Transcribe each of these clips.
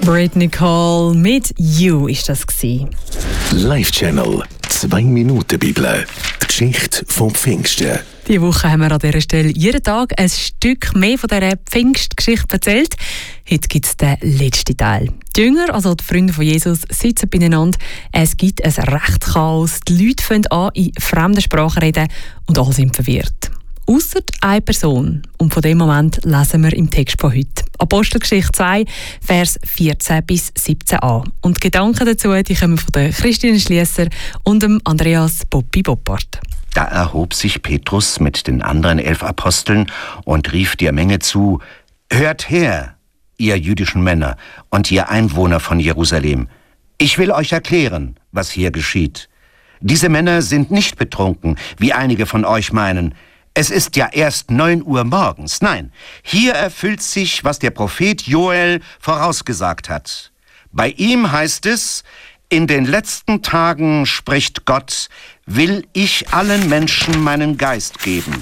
Britney Cole mit «You» ist das gewesen. Live-Channel 2 Minuten Bibel. Die Geschichte vom Pfingsten. Diese Woche haben wir an dieser Stelle jeden Tag ein Stück mehr von dieser Pfingstgeschichte erzählt. Heute gibt es den letzten Teil. Die Jünger, also die Freunde von Jesus, sitzen beieinander. Es gibt ein Rechtschaos. Die Leute fangen an, in fremden Sprachen reden und alle sind verwirrt. Ausser eine Person. Und von dem Moment lesen wir im Text von heute. Apostelgeschichte 2, Vers 14 bis 17a. Und die Gedanken dazu die kommen von der Christine Schliesser und dem Andreas Boppi Boppard. Da erhob sich Petrus mit den anderen 11 Aposteln und rief der Menge zu: Hört her, ihr jüdischen Männer und ihr Einwohner von Jerusalem. Ich will euch erklären, was hier geschieht. Diese Männer sind nicht betrunken, wie einige von euch meinen. Es ist ja erst 9 Uhr morgens. Nein, hier erfüllt sich, was der Prophet Joel vorausgesagt hat. Bei ihm heißt es: In den letzten Tagen, spricht Gott, will ich allen Menschen meinen Geist geben.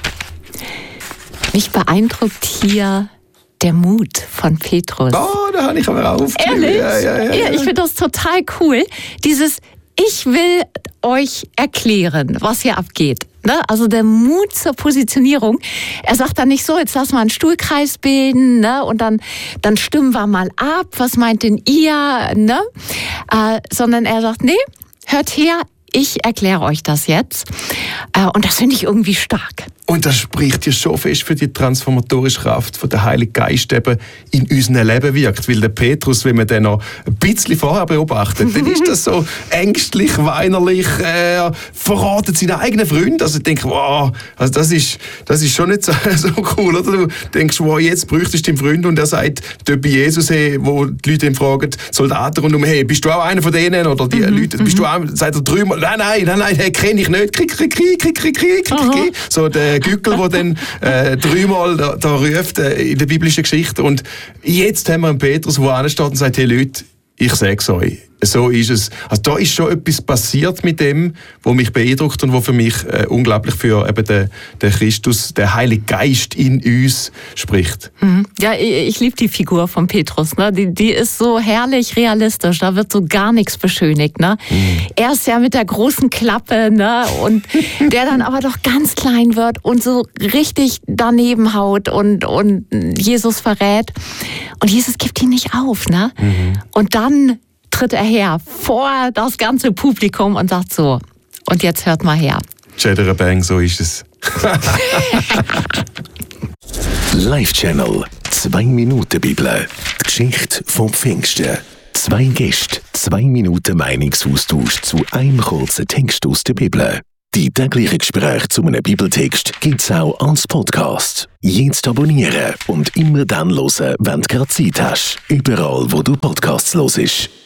Mich beeindruckt hier der Mut von Petrus. Oh, da habe ich aber aufgehört. Ehrlich? Ja. Ich finde das total cool. Ich will euch erklären, was hier abgeht. Ne? Also der Mut zur Positionierung. Er sagt dann nicht so, jetzt lass mal einen Stuhlkreis bilden, ne? Und dann stimmen wir mal ab. Was meint denn ihr? Ne? Sondern er sagt, nee, hört her, ich erkläre euch das jetzt. Und das finde ich irgendwie stark. Und das spricht ja schon fest für die transformatorische Kraft von der Heilige Geist eben in unserem Leben wirkt. Weil der Petrus, wenn man den noch ein bisschen vorher beobachtet, dann ist das so ängstlich, weinerlich, verratet seine eigenen Freunde. Also ich denke, wow, also das ist schon nicht so cool. Oder? Du denkst, wow, jetzt bräuchtest du deinen Freund und er sagt dort bei Jesus, hey, wo die Leute ihn fragen, Soldaten rundum, hey, bist du auch einer von denen? Oder die Leute, bist du auch, sagt er 3-mal, nein, hey, kenne ich nicht, krieg. So der Gückel, der dann 3-mal da ruft in der biblischen Geschichte. Und jetzt haben wir einen Petrus, der ansteht und sagt, hey Leute, ich sage es euch, so ist es. Also da ist schon etwas passiert mit dem, was mich beeindruckt und was für mich unglaublich für eben den Christus, der Heilige Geist in uns spricht. Ja, ich liebe die Figur von Petrus. Ne? Die ist so herrlich realistisch, da wird so gar nichts beschönigt. Ne? Er ist ja mit der großen Klappe, ne? Und der dann aber doch ganz klein wird und so richtig daneben haut und Jesus verrät. Und Jesus gibt ihn nicht auf. Ne? Und dann tritt er her vor das ganze Publikum und sagt so, und jetzt hört mal her. Cheddar Bang, so ist es. Live-Channel 2 Minuten Bibel. Die Geschichte vom Pfingsten. 2 Gäste, 2 Minuten Meinungsaustausch zu einem kurzen Text aus der Bibel. Die täglichen Gespräche zu einem Bibeltext gibt es auch als Podcast. Jetzt abonnieren und immer dann hören, wenn du gerade Zeit hast. Überall, wo du Podcasts hörst.